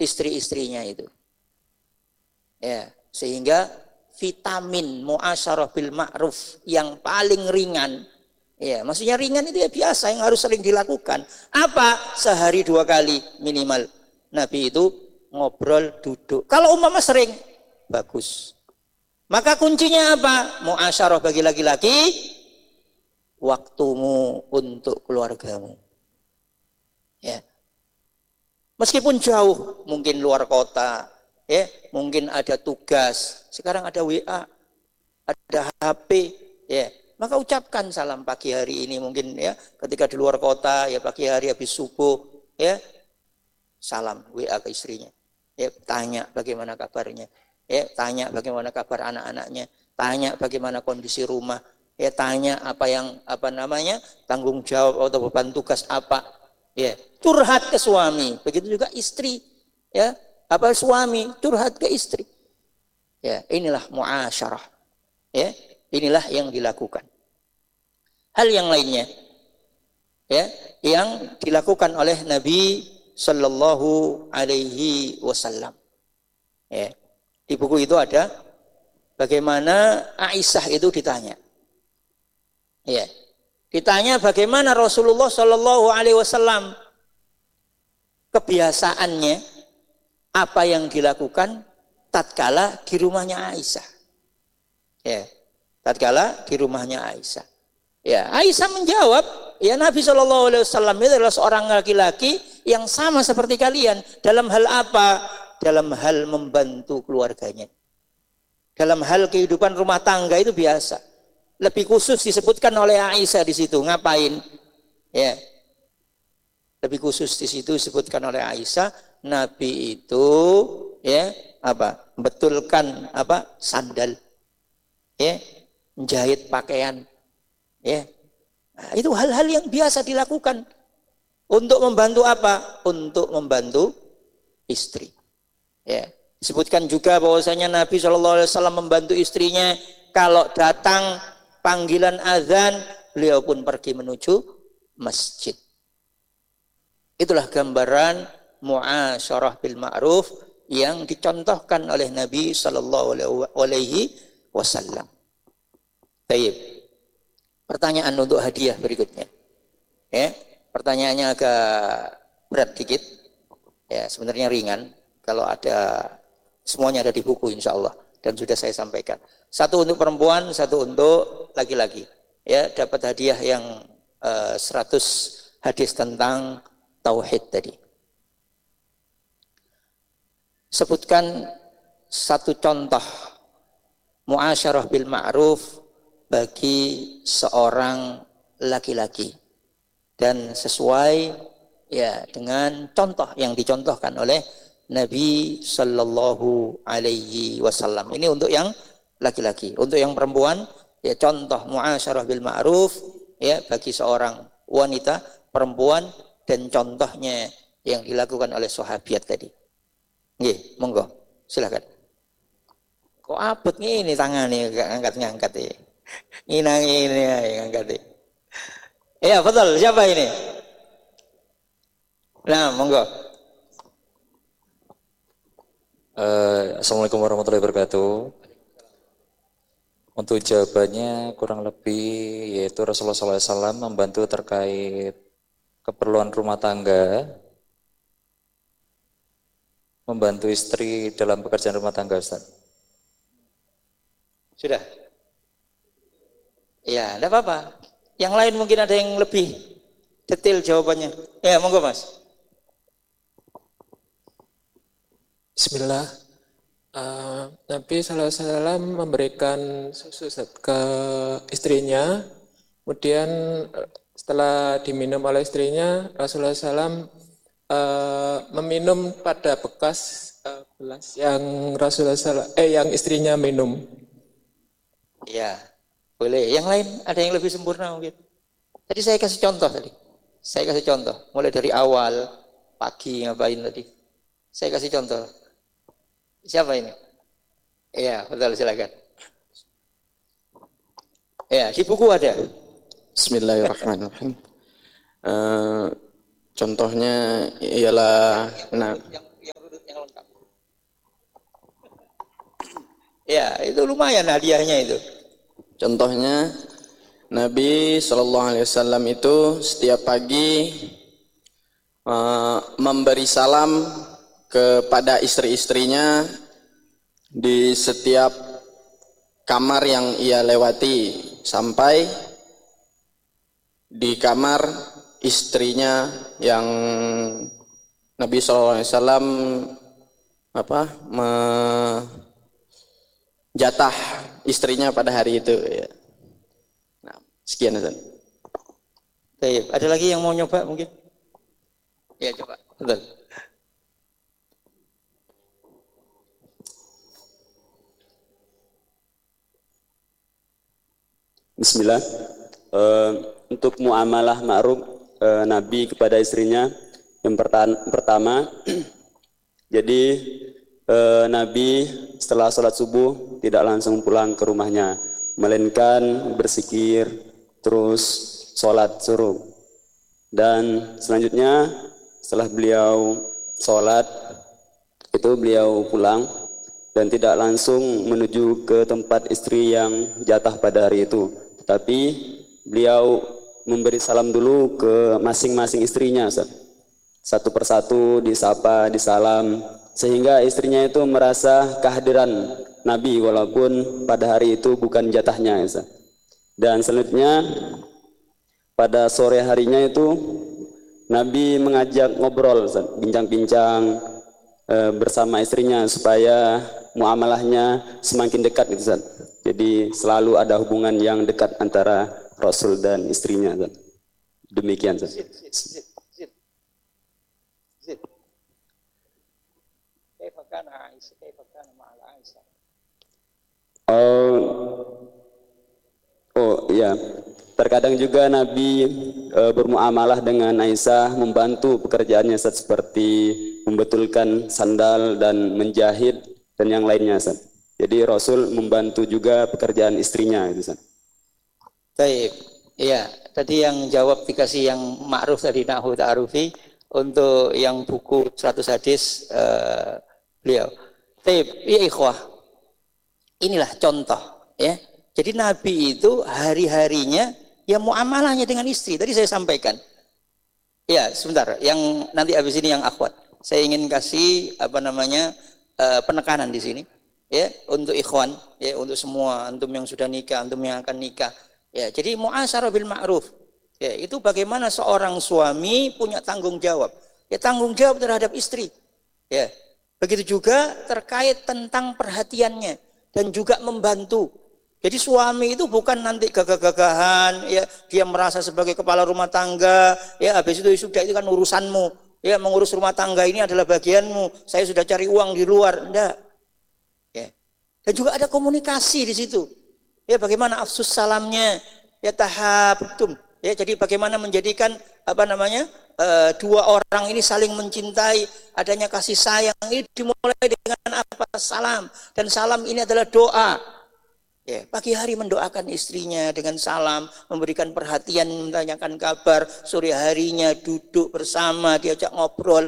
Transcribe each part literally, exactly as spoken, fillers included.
istri-istrinya itu. Ya, sehingga vitamin muasyarah bil ma'ruf yang paling ringan, ya, maksudnya ringan itu ya biasa yang harus sering dilakukan. Apa? Sehari dua kali minimal. Nabi itu ngobrol, duduk. Kalau umpama sering, bagus. Maka kuncinya apa? Muasyarah bagi laki-laki, waktumu untuk keluargamu. Ya. Meskipun jauh, mungkin luar kota, ya, mungkin ada tugas. Sekarang ada W A, ada H P, ya. Maka ucapkan salam pagi hari ini mungkin ya, ketika di luar kota ya pagi hari habis subuh, ya. Salam W A ke istrinya. Ya, tanya bagaimana kabarnya. Ya, tanya bagaimana kabar anak-anaknya, tanya bagaimana kondisi rumah, ya, tanya apa yang apa namanya tanggung jawab atau beban tugas apa, ya, curhat ke suami, begitu juga istri, ya, apa suami curhat ke istri, ya, inilah muasyarah, ya, inilah yang dilakukan. Hal yang lainnya, ya, yang dilakukan oleh Nabi Sallallahu Alaihi Wasallam, ya. Di buku itu ada bagaimana Aisyah itu ditanya. Ya. Ditanya bagaimana Rasulullah Shallallahu Alaihi Wasallam kebiasaannya, apa yang dilakukan tatkala di rumahnya Aisyah. Ya. Tatkala di rumahnya Aisyah. Ya, Aisyah menjawab, ya, Nabi Shallallahu Alaihi Wasallam itu adalah seorang laki-laki yang sama seperti kalian. Dalam hal apa? Dalam hal membantu keluarganya. Dalam hal kehidupan rumah tangga itu biasa. Lebih khusus disebutkan oleh Aisyah di situ. Ngapain? Ya. Lebih khusus di situ disebutkan oleh Aisyah, Nabi itu ya apa? Betulkan apa? Sandal. Ya, menjahit pakaian. Ya. Nah, itu hal-hal yang biasa dilakukan untuk membantu apa? Untuk membantu istri. Ya, disebutkan juga bahwasanya Nabi Shallallahu Alaihi Wasallam membantu istrinya kalau datang panggilan azan, beliau pun pergi menuju masjid. Itulah gambaran muasyarah bil ma'ruf yang dicontohkan oleh Nabi Shallallahu Alaihi Wasallam. Baik. Pertanyaan untuk hadiah berikutnya. Ya, pertanyaannya agak berat dikit. Ya, sebenarnya ringan. Kalau ada, semuanya ada di buku insya Allah. Dan sudah saya sampaikan. Satu untuk perempuan, satu untuk laki-laki. Ya, dapat hadiah yang uh, seratus hadis tentang tauhid tadi. Sebutkan satu contoh muasyarah bil ma'ruf bagi seorang laki-laki. Dan sesuai ya dengan contoh yang dicontohkan oleh Nabi Sallallahu Alaihi Wasallam. Ini untuk yang laki-laki. Untuk yang perempuan, ya contoh muasyarah bil ma'ruf ya bagi seorang wanita perempuan dan contohnya yang dilakukan oleh sahabiat tadi. Nggih, monggo, silakan. Kok abot ini tangannya ngangkat-ngangkat ya. Nginang ini ngangkat ya. Ya, betul. Siapa ini? Nah, monggo. Uh, Assalamualaikum warahmatullahi wabarakatuh. Untuk jawabannya kurang lebih yaitu Rasulullah shallallahu alaihi wasallam membantu terkait keperluan rumah tangga, membantu istri dalam pekerjaan rumah tangga, Ustaz. Sudah? Ya, tidak apa-apa. Yang lain mungkin ada yang lebih detail jawabannya. Ya, monggo Mas. Bismillah. Uh, Nabi Sallallahu Alaihi Wasallam memberikan susu ke istrinya, kemudian setelah diminum oleh istrinya, Rasulullah shallallahu alaihi wasallam uh, meminum pada bekas uh, gelas yang Rasulullah shallallahu alaihi wasallam, eh yang istrinya minum. Ya, boleh. Yang lain ada yang lebih sempurna mungkin. Tadi saya kasih contoh tadi. Saya kasih contoh. Mulai dari awal pagi ngapain tadi. Saya kasih contoh. Siapa ini? Iya, betul, silakan. Ya, di buku ada. Bismillahirrahmanirrahim. Uh, contohnya ialah nah, yang, yang, yang Ya, itu lumayan hadiahnya itu. Contohnya Nabi Shallallahu Alaihi Wasallam itu setiap pagi uh, memberi salam kepada istri-istrinya di setiap kamar yang ia lewati sampai di kamar istrinya yang Nabi Shallallahu Alaihi Wasallam apa menjatah istrinya pada hari itu. Ya. Nah, sekian Ustaz. Baik, ada lagi yang mau nyoba mungkin? Ya coba. Betul. Bismillah. Uh, untuk muamalah ma'ruf uh, Nabi kepada istrinya yang pertama, jadi uh, Nabi setelah sholat subuh tidak langsung pulang ke rumahnya, melainkan berzikir terus sholat suruh. Dan selanjutnya setelah beliau sholat itu beliau pulang dan tidak langsung menuju ke tempat istri yang jatah pada hari itu, tapi beliau memberi salam dulu ke masing-masing istrinya, satu persatu disapa, disalam, sehingga istrinya itu merasa kehadiran Nabi walaupun pada hari itu bukan jatahnya. Dan selanjutnya pada sore harinya itu Nabi mengajak ngobrol, bincang-bincang e, bersama istrinya supaya muamalahnya semakin dekat gitu, Ustaz. Jadi selalu ada hubungan yang dekat antara Rasul dan istrinya, Ustaz. Demikian, Ustaz. Oh, oh ya. Terkadang juga Nabi e, bermuamalah dengan Aisyah, membantu pekerjaannya, Ustaz, seperti membetulkan sandal dan menjahit dan yang lainnya, Ustaz. Jadi Rasul membantu juga pekerjaan istrinya, Ustaz. Baik, iya. Tadi yang jawab dikasih yang ma'ruf tadi, Nahu Ta'arufi, untuk yang buku seratus hadis uh, beliau. Baik, ya ikhwah, inilah contoh, ya. Jadi Nabi itu hari-harinya ya muamalahnya dengan istri. Tadi saya sampaikan. Ya, sebentar. Yang nanti habis ini yang akhwat. Saya ingin kasih apa namanya uh, penekanan di sini. Ya, untuk ikhwan, ya, untuk semua antum yang sudah nikah, antum yang akan nikah. Ya, jadi muasyarah bil ma'ruf. Ya, itu bagaimana seorang suami punya tanggung jawab. Ya, tanggung jawab terhadap istri. Ya. Begitu juga terkait tentang perhatiannya dan juga membantu. Jadi suami itu bukan nanti gagah-gagahan, ya, dia merasa sebagai kepala rumah tangga, ya, habis itu sudah itu kan urusanmu, ya, mengurus rumah tangga ini adalah bagianmu. Saya sudah cari uang di luar, enggak. Ya. Dan juga ada komunikasi di situ. Ya, bagaimana afsus salamnya, ya, tahabtum, ya, jadi bagaimana menjadikan apa namanya uh, dua orang ini saling mencintai, adanya kasih sayang ini dimulai dengan apa? Salam. Dan salam ini adalah doa. Ya, pagi hari mendoakan istrinya dengan salam, memberikan perhatian, menanyakan kabar, sore harinya duduk bersama, diajak ngobrol.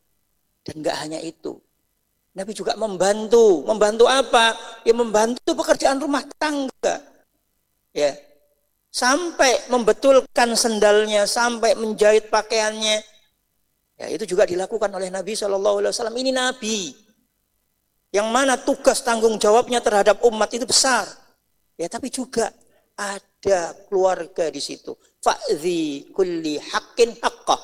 Dan enggak hanya itu. Nabi juga membantu. Membantu apa? Ya, membantu pekerjaan rumah tangga. Ya. Sampai membetulkan sendalnya, sampai menjahit pakaiannya. Ya, itu juga dilakukan oleh Nabi shallallahu alaihi wasallam. Ini Nabi. Yang mana tugas tanggung jawabnya terhadap umat itu besar. Ya, tapi juga ada keluarga di situ. Fa'dhi kulli haqqin haqqah.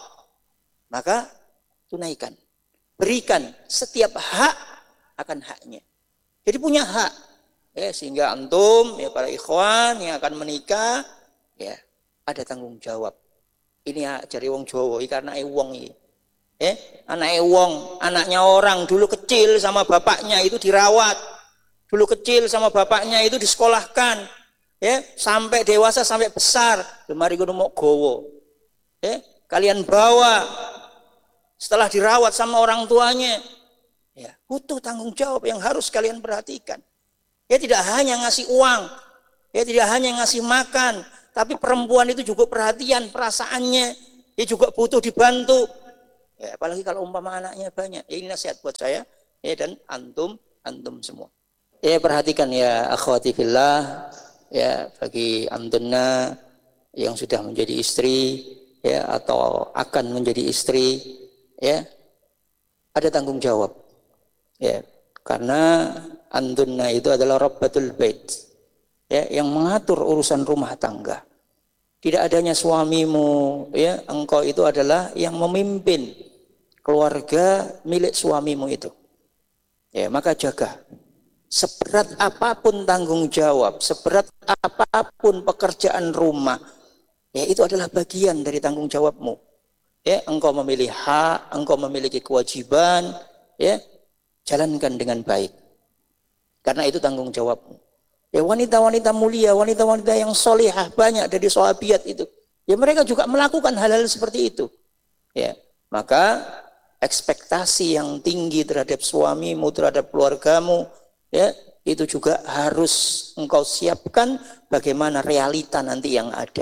Maka tunaikan. Berikan setiap hak akan haknya. Jadi punya hak. Ya, sehingga antum, ya, para ikhwan yang akan menikah, ya, ada tanggung jawab. Ini ya, cari wong Jawa, karena wong ini. Ya, anak wong, anaknya orang dulu kecil sama bapaknya itu dirawat. Dulu kecil sama bapaknya itu disekolahkan, ya, sampai dewasa, sampai besar. Mari kudu mau gowo, ya, kalian bawa setelah dirawat sama orang tuanya, ya, butuh tanggung jawab yang harus kalian perhatikan. Ya, tidak hanya ngasih uang, ya, tidak hanya ngasih makan, tapi perempuan itu juga perhatian perasaannya, ya, juga butuh dibantu. Ya, apalagi kalau umpama anaknya banyak. Ya, ini nasihat buat saya, ya, dan antum, antum semua. Ya perhatikan ya akhwati fillah, ya bagi antunna yang sudah menjadi istri ya atau akan menjadi istri ya, ada tanggung jawab ya, karena antunna itu adalah rabbatul bait ya, yang mengatur urusan rumah tangga. Tidak adanya suamimu ya, engkau itu adalah yang memimpin keluarga milik suamimu itu ya, maka jaga. Seberat apapun tanggung jawab, seberat apapun pekerjaan rumah, ya itu adalah bagian dari tanggung jawabmu. Ya, engkau memilih hak, engkau memiliki kewajiban, ya jalankan dengan baik. Karena itu tanggung jawabmu. Ya wanita-wanita mulia, wanita-wanita yang solihah banyak dari sahabiat itu. Ya mereka juga melakukan hal-hal seperti itu. Ya, maka ekspektasi yang tinggi terhadap suamimu, terhadap keluargamu, ya itu juga harus engkau siapkan bagaimana realita nanti yang ada.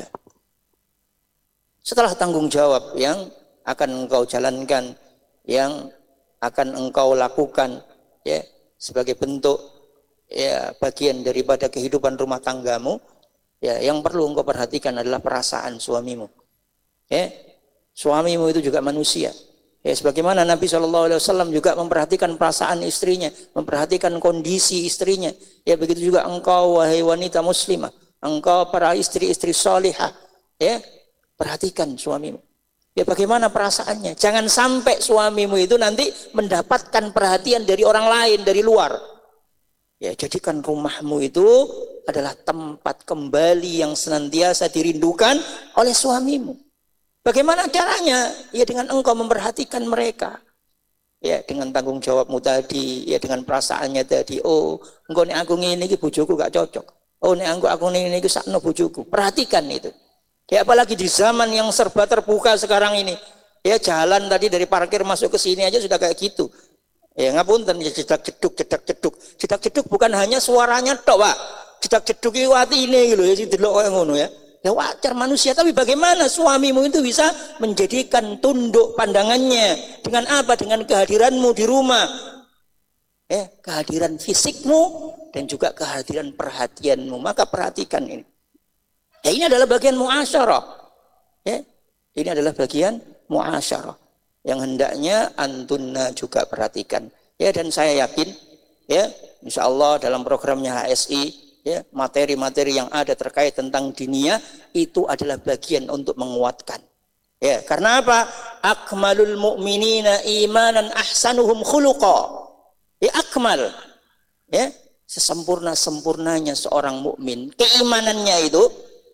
Setelah tanggung jawab yang akan engkau jalankan, yang akan engkau lakukan ya sebagai bentuk ya bagian daripada kehidupan rumah tanggamu, ya yang perlu engkau perhatikan adalah perasaan suamimu. Ya, suamimu itu juga manusia. Ya, sebagaimana Nabi shallallahu alaihi wasallam juga memperhatikan perasaan istrinya, memperhatikan kondisi istrinya. Ya begitu juga engkau wahai wanita muslimah, engkau para istri-istri salihah, ya perhatikan suamimu. Ya bagaimana perasaannya. Jangan sampai suamimu itu nanti mendapatkan perhatian dari orang lain, dari luar. Ya jadikan rumahmu itu adalah tempat kembali yang senantiasa dirindukan oleh suamimu. Bagaimana caranya? Ya dengan engkau memperhatikan mereka. Ya dengan tanggung jawabmu tadi, ya dengan perasaannya tadi. Oh, engkau nek aku ngene iki bojoku gak cocok. Oh, nek aku aku ngene iki sakno bojoku. Perhatikan itu. Ya apalagi di zaman yang serba terbuka sekarang ini. Ya jalan tadi dari parkir masuk ke sini aja sudah kayak gitu. Ya ngapunten ya cedak ceduk cedak ceduk. Cedak ceduk bukan hanya suaranya tok, Pak. Cedak ceduk iki watine iki lho ya sing delok koyo ngono ya. Ya wajar manusia, tapi bagaimana suamimu itu bisa menjadikan tunduk pandangannya dengan apa? Dengan kehadiranmu di rumah. Eh, kehadiran fisikmu dan juga kehadiran perhatianmu. Maka perhatikan ini. Ya ini adalah bagian muasyarah. Ya, ini adalah bagian muasyarah yang hendaknya antunna juga perhatikan. Ya dan saya yakin ya, insyaallah dalam programnya H S I ya, materi-materi yang ada terkait tentang diniyah itu adalah bagian untuk menguatkan. Ya, karena apa? Akmalul mu'minina imanan ahsanuhum khuluqa. Ya akmal. Ya, sesempurna-sempurnanya seorang mukmin, keimanannya itu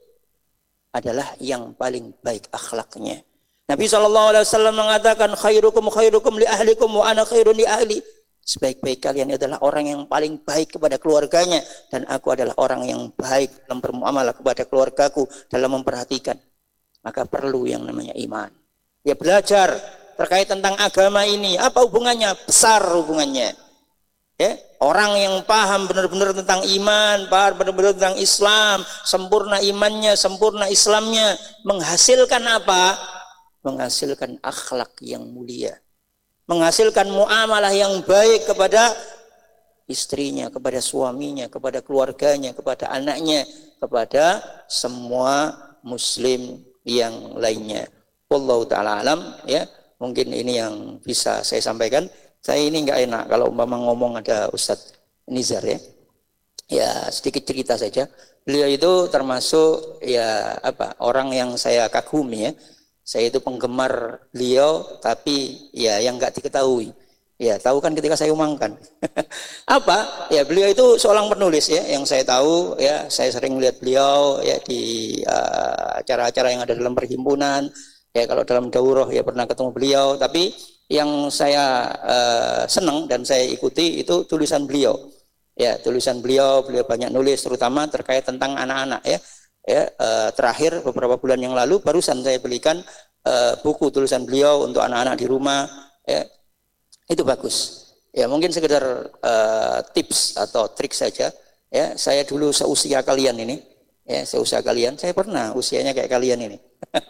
adalah yang paling baik akhlaknya. Nabi shallallahu alaihi wasallam mengatakan khairukum khairukum li ahlikum wa ana khairun li ahli. Sebaik-baik kalian adalah orang yang paling baik kepada keluarganya dan aku adalah orang yang baik dalam bermuamalah kepada keluargaku, dalam memperhatikan. Maka perlu yang namanya iman. Ya belajar terkait tentang agama ini, apa hubungannya? Besar hubungannya. Ya, orang yang paham benar-benar tentang iman, paham benar-benar tentang Islam, sempurna imannya, sempurna Islamnya, menghasilkan apa? Menghasilkan akhlak yang mulia. Menghasilkan muamalah yang baik kepada istrinya, kepada suaminya, kepada keluarganya, kepada anaknya, kepada semua muslim yang lainnya. Wallahu ta'ala alam ya. Mungkin ini yang bisa saya sampaikan. Saya ini nggak enak kalau umpama ngomong ada Ustadz Nizar ya. Ya sedikit cerita saja. Beliau itu termasuk ya apa orang yang saya kagumi ya. Saya itu penggemar beliau, tapi ya yang nggak diketahui. Ya tahu kan ketika saya umangkan. Apa? Ya beliau itu seorang penulis ya, yang saya tahu ya. Saya sering melihat beliau ya di uh, acara-acara yang ada dalam perhimpunan. Ya kalau dalam daurah ya pernah ketemu beliau. Tapi yang saya uh, senang dan saya ikuti itu tulisan beliau. Ya tulisan beliau, beliau banyak nulis, terutama terkait tentang anak-anak ya. Ya, eh, terakhir beberapa bulan yang lalu barusan saya belikan eh, buku tulisan beliau untuk anak-anak di rumah ya, itu bagus ya. Mungkin sekedar eh, tips atau trik saja ya. Saya dulu seusia kalian ini ya, seusia kalian saya pernah usianya kayak kalian ini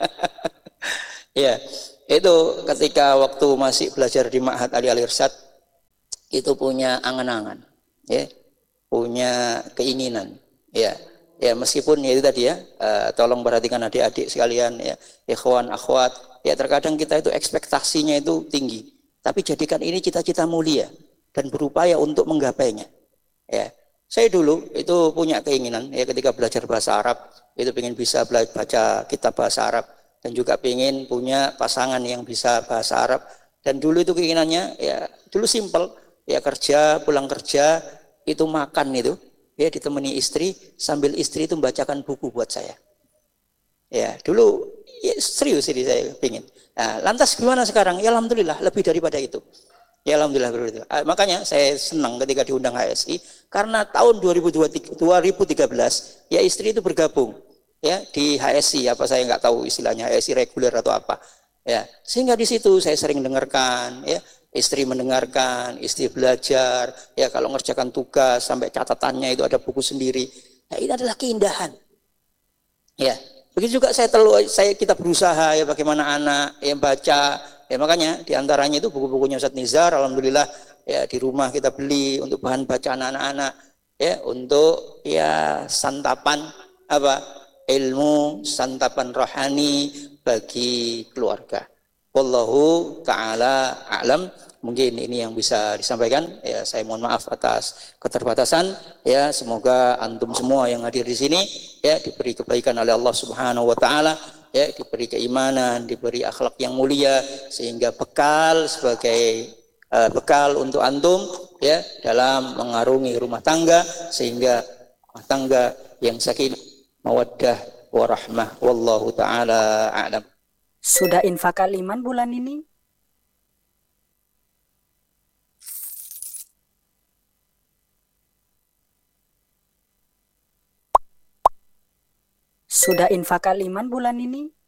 ya, itu ketika waktu masih belajar di Ma'had Ali Al Irsyad itu punya angan-angan ya, punya keinginan, ya. Ya meskipun ya itu tadi ya, uh, tolong perhatikan adik-adik sekalian ya, ikhwan, akhwat, ya terkadang kita itu ekspektasinya itu tinggi, tapi jadikan ini cita-cita mulia dan berupaya untuk menggapainya. Ya, saya dulu itu punya keinginan ya ketika belajar bahasa Arab itu pengen bisa belajar baca kitab bahasa Arab dan juga pengen punya pasangan yang bisa bahasa Arab. Dan dulu itu keinginannya ya dulu simpel ya, kerja pulang kerja itu makan itu ya ditemani istri sambil istri itu membacakan buku buat saya. Ya dulu ya, serius ini saya pengen. Nah, lantas gimana sekarang? Ya alhamdulillah lebih daripada itu. Ya alhamdulillah begitu. Ah, makanya saya senang ketika diundang H S I karena tahun dua ribu tiga belas ya istri itu bergabung ya di H S I, apa saya nggak tahu istilahnya H S I reguler atau apa. Ya, sehingga di situ saya sering dengarkan ya, istri mendengarkan, istri belajar, ya kalau ngerjakan tugas sampai catatannya itu ada buku sendiri. Nah, ini adalah keindahan. Ya, begitu juga saya terlalu saya kita berusaha ya bagaimana anak yang baca. Ya makanya diantaranya itu buku-bukunya Ustadz Nizar, alhamdulillah ya di rumah kita beli untuk bahan bacaan anak-anak ya, untuk ya santapan apa ilmu, santapan rohani bagi keluarga. Wallahu taala a'lam. Mungkin ini yang bisa disampaikan ya, saya mohon maaf atas keterbatasan ya, semoga antum semua yang hadir di sini ya diberi kebaikan oleh Allah Subhanahu wa taala ya, diberi keimanan, diberi akhlak yang mulia sehingga bekal sebagai uh, bekal untuk antum ya dalam mengarungi rumah tangga sehingga rumah tangga yang sakinah, mawaddah warahmah. Wallahu taala a'lam. Sudah infak iman bulan ini? Sudah infak iman bulan ini?